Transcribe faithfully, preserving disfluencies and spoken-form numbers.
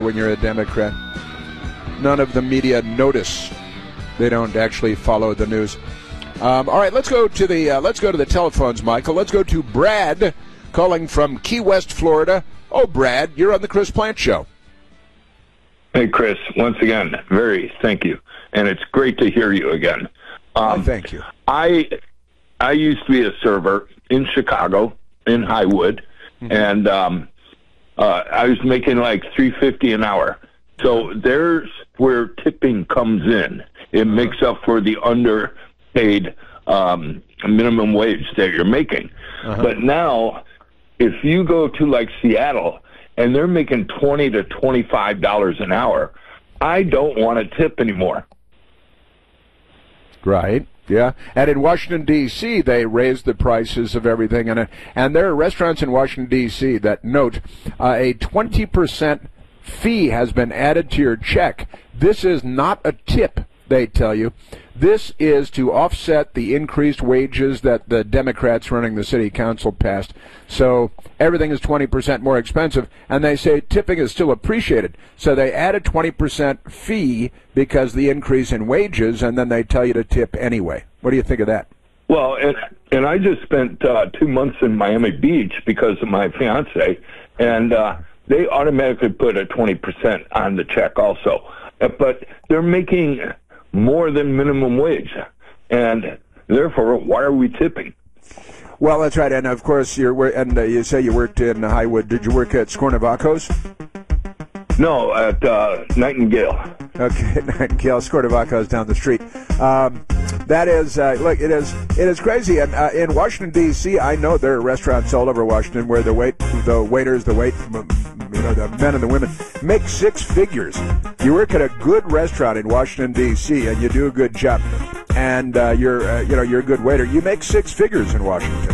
when you're a Democrat. None of the media notice. They don't actually follow the news. Um, all right, let's go to the uh, let's go to the telephones, Michael. Let's go to Brad, calling from Key West, Florida. Oh, Brad, you're on the Chris Plante Show. Hey, Chris. Once again, very thank you, and it's great to hear you again. Um, oh, thank you. I I used to be a server in Chicago, in Highwood, mm-hmm. and um, uh, I was making like three fifty an hour. So there's where tipping comes in. It makes up for the underpaid um, minimum wage that you're making. Uh-huh. But now, if you go to like Seattle and they're making twenty to twenty-five dollars an hour, I don't want to tip anymore. Right. Yeah. And in Washington, D C, they raised the prices of everything. And, uh, and there are restaurants in Washington, D C that note uh, a twenty percent fee has been added to your check. This is not a tip, they tell you. This is to offset the increased wages that the Democrats running the city council passed. So everything is twenty percent more expensive, and they say tipping is still appreciated. So they add a twenty percent fee because the increase in wages, and then they tell you to tip anyway. What do you think of that? Well, and, and I just spent uh, two months in Miami Beach because of my fiance, and uh, they automatically put a twenty percent on the check also. Uh, but they're making more than minimum wage, and therefore, why are we tipping? Well, that's right, and of course, you're and uh, you say you worked in Highwood. Did you work at Skornavakos? No, at uh, Nightingale. Okay, Nightingale, Skornavakos down the street. Um, that is, uh, look, it is, it is crazy. And uh, in Washington D C, I know there are restaurants all over Washington where the wait, the waiters, the wait, you know, the men and the women make six figures. You work at a good restaurant in Washington D C and you do a good job, and uh, you're, uh, you know, you're a good waiter. You make six figures in Washington.